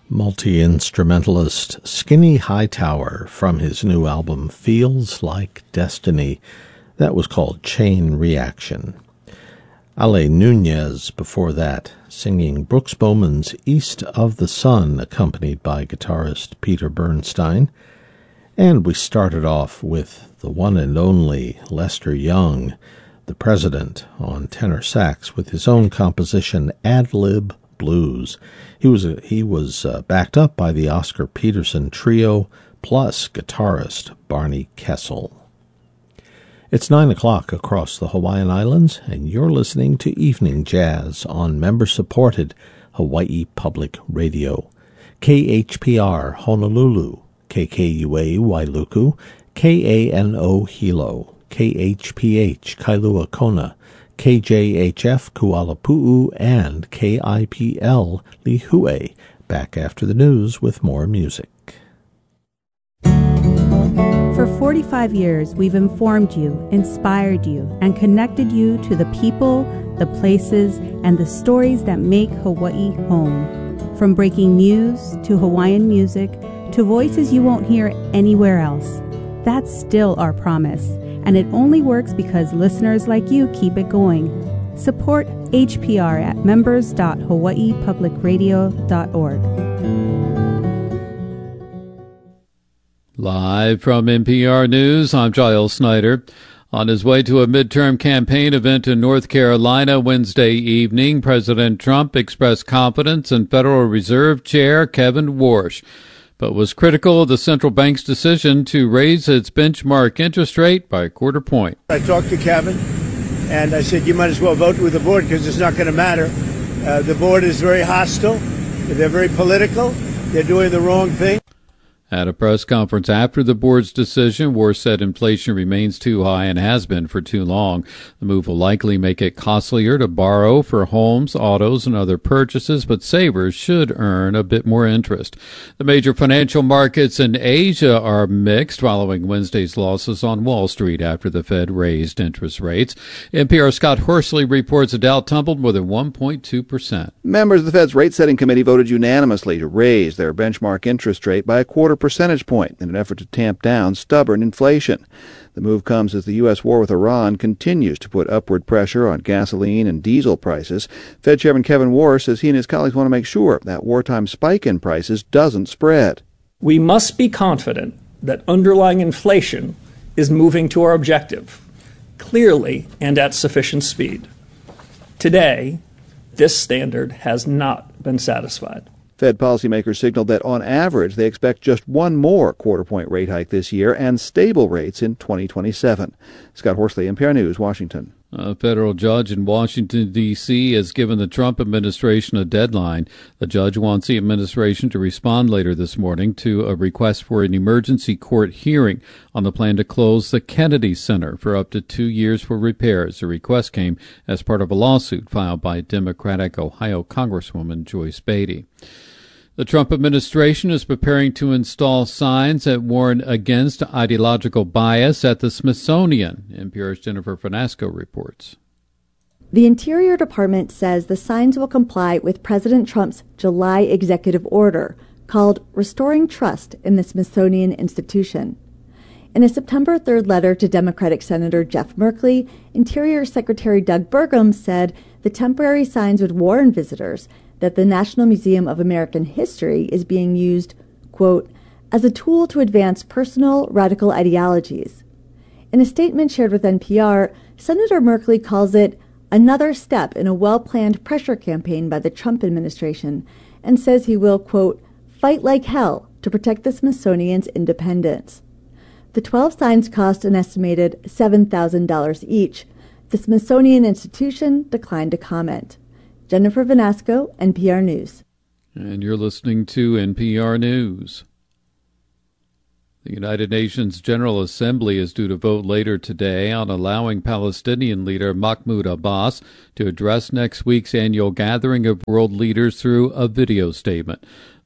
multi-instrumentalist Skinny Hightower from his new album Feels Like Destiny. That was called Chain Reaction. Ale Nunez before that, singing Brooks Bowman's East of the Sun, accompanied by guitarist Peter Bernstein. And we started off with the one and only Lester Young, the president, on tenor sax with his own composition Ad Lib Blues. He was backed up by the Oscar Peterson Trio plus guitarist Barney Kessel. It's 9 o'clock across the Hawaiian Islands, and you're listening to Evening Jazz on member-supported Hawaii Public Radio. KHPR Honolulu, KKUA Wailuku, KANO Hilo, KHPH Kailua Kona, KJHF Kuala and KIPL Lihue. Back after the news with more music. For 45 years, we've informed you, inspired you, and connected you to the people, the places, and the stories that make Hawaii home. From breaking news to Hawaiian music to voices you won't hear anywhere else. That's still our promise, and it only works because listeners like you keep it going. Support HPR at members.hawaiipublicradio.org. Live from NPR News, I'm Giles Snyder. On his way to a midterm campaign event in North Carolina Wednesday evening, President Trump expressed confidence in Federal Reserve Chair Kevin Warsh, but was critical of the central bank's decision to raise its benchmark interest rate by a quarter point. I talked to Kevin, and I said, you might as well vote with the board because it's not going to matter. The board is very hostile. They're very political. They're doing the wrong thing. At a press conference after the board's decision, Warsh said inflation remains too high and has been for too long. The move will likely make it costlier to borrow for homes, autos, and other purchases, but savers should earn a bit more interest. The major financial markets in Asia are mixed following Wednesday's losses on Wall Street after the Fed raised interest rates. NPR's Scott Horsley reports the Dow tumbled more than 1.2%. Members of the Fed's rate-setting committee voted unanimously to raise their benchmark interest rate by a quarter percentage point in an effort to tamp down stubborn inflation. The move comes as the U.S. war with Iran continues to put upward pressure on gasoline and diesel prices. Fed Chairman Kevin Warsh says he and his colleagues want to make sure that wartime spike in prices doesn't spread. We must be confident that underlying inflation is moving to our objective, clearly and at sufficient speed. Today, this standard has not been satisfied. Fed policymakers signaled that on average they expect just one more quarter-point rate hike this year and stable rates in 2027. Scott Horsley, NPR News, Washington. A federal judge in Washington, D.C. has given the Trump administration a deadline. The judge wants the administration to respond later this morning to a request for an emergency court hearing on the plan to close the Kennedy Center for up to 2 years for repairs. The request came as part of a lawsuit filed by Democratic Ohio Congresswoman Joyce Beatty. The Trump administration is preparing to install signs that warn against ideological bias at the Smithsonian. NPR's Jennifer Finasco reports. The Interior Department says the signs will comply with President Trump's July executive order called Restoring Trust in the Smithsonian Institution. In a September 3rd letter to Democratic Senator Jeff Merkley, Interior Secretary Doug Burgum said the temporary signs would warn visitors that the National Museum of American History is being used, quote, as a tool to advance personal radical ideologies. In a statement shared with NPR, Senator Merkley calls it another step in a well-planned pressure campaign by the Trump administration and says he will, quote, fight like hell to protect the Smithsonian's independence. The 12 signs cost an estimated $7,000 each. The Smithsonian Institution declined to comment. Jennifer Vinasco, NPR News. And you're listening to NPR News. The United Nations General Assembly is due to vote later today on allowing Palestinian leader Mahmoud Abbas to address next week's annual gathering of world leaders through a video statement.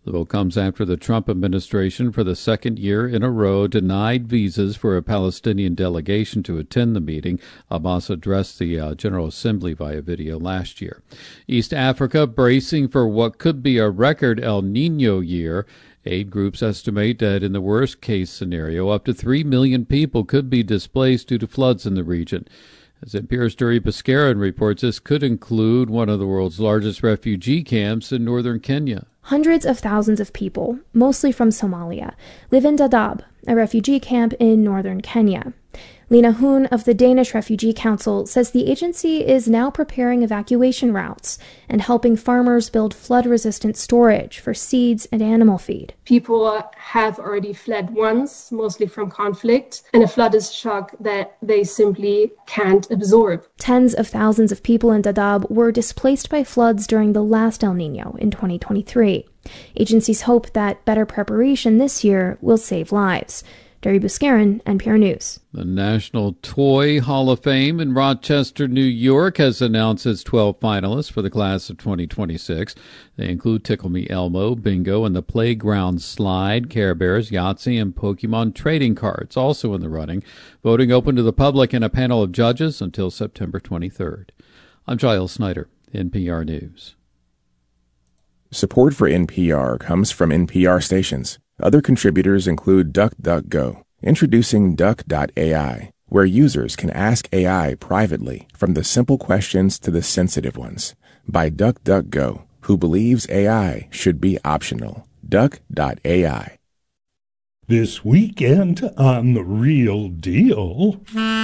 The vote comes after the Trump administration, for the second year in a row, denied visas for a Palestinian delegation to attend the meeting. Abbas addressed the General Assembly via video last year. East Africa bracing for what could be a record El Niño year. Aid groups estimate that in the worst-case scenario, up to 3 million people could be displaced due to floods in the region. As NPR's Duri Bascaran reports, this could include one of the world's largest refugee camps in northern Kenya. Hundreds of thousands of people, mostly from Somalia, live in Dadaab, a refugee camp in northern Kenya. Lena Hoon of the Danish Refugee Council says the agency is now preparing evacuation routes and helping farmers build flood-resistant storage for seeds and animal feed. People have already fled once, mostly from conflict, and a flood is a shock that they simply can't absorb. Tens of thousands of people in Dadaab were displaced by floods during the last El Niño in 2023. Agencies hope that better preparation this year will save lives. Duri Bascaran, NPR News. The National Toy Hall of Fame in Rochester, New York, has announced its 12 finalists for the class of 2026. They include Tickle Me Elmo, Bingo, and the Playground Slide, Care Bears, Yahtzee, and Pokemon trading cards, also in the running. Voting open to the public and a panel of judges until September 23rd. I'm Giles Snyder, NPR News. Support for NPR comes from NPR stations. Other contributors include DuckDuckGo, introducing Duck.ai, where users can ask AI privately, from the simple questions to the sensitive ones, by DuckDuckGo, who believes AI should be optional. Duck.ai. This weekend on The Real Deal,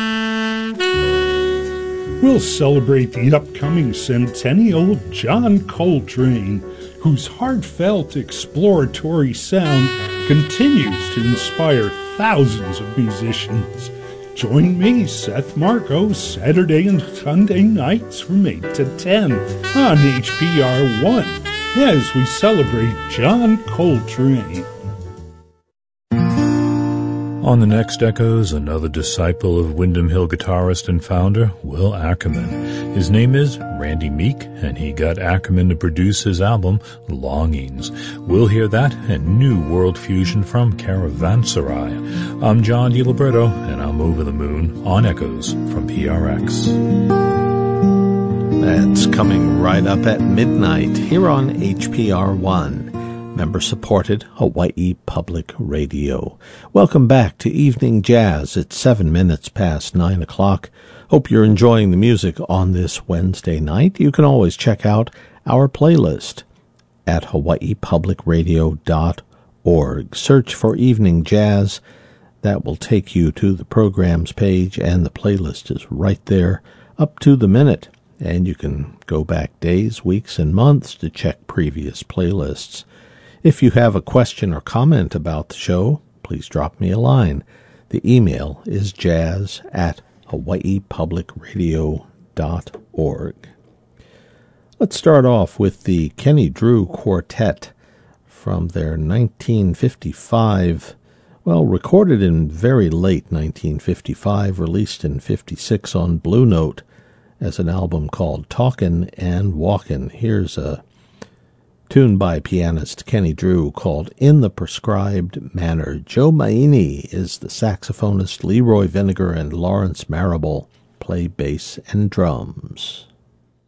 we'll celebrate the upcoming centennial of John Coltrane, whose heartfelt exploratory sound continues to inspire thousands of musicians. Join me, Seth Marcos, Saturday and Sunday nights from 8 to 10 on HPR 1 as we celebrate John Coltrane. On the next Echoes, another disciple of Windham Hill guitarist and founder Will Ackerman. His name is Randy Meek, and he got Ackerman to produce his album, Longings. We'll hear that and new world fusion from Caravanserai. I'm John DiLibretto, and I'm Over the Moon on Echoes from PRX. That's coming right up at midnight here on HPR 1. Member-supported Hawaii Public Radio. Welcome back to Evening Jazz. It's 7 minutes past 9 o'clock. Hope you're enjoying the music on this Wednesday night. You can always check out our playlist at hawaiipublicradio.org. Search for Evening Jazz. That will take you to the programs page, and the playlist is right there up to the minute. And you can go back days, weeks, and months to check previous playlists. If you have a question or comment about the show, please drop me a line. The email is jazz@hawaiipublicradio.org. Let's start off with the Kenny Drew Quartet from their 1955, recorded in very late 1955, released in 56 on Blue Note as an album called Talkin' and Walkin'. Here's a tune by pianist Kenny Drew called In the Prescribed Manner. Joe Maini is the saxophonist. Leroy Vinegar and Lawrence Marable play bass and drums.